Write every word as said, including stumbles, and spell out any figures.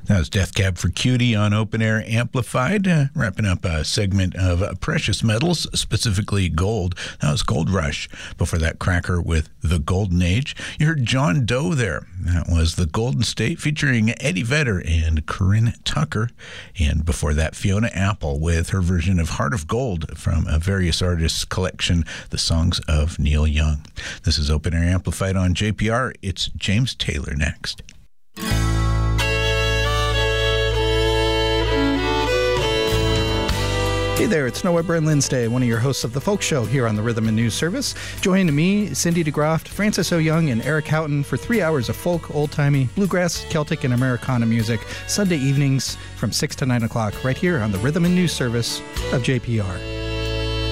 That was Death Cab for Cutie on Open Air Amplified, uh, wrapping up a segment of uh, precious metals, specifically gold. That was Gold Rush. Before that, Cracker with The Golden Age. You heard John Doe there. That was The Golden State featuring Eddie Vedder and Corinne Tucker. And before that, Fiona Apple with her version of Heart of Gold from a various artists' collection, The Songs of Neil Young. This is Open Air Amplified on J P R. It's James Taylor next. Hey there, it's Noah Bryn Linsday, one of your hosts of The Folk Show here on the Rhythm and News Service. Joining me, Cindy DeGroft, Francis O'Young, and Eric Houghton for three hours of folk, old-timey, bluegrass, Celtic, and Americana music, Sunday evenings from six to nine o'clock, right here on the Rhythm and News Service of J P R.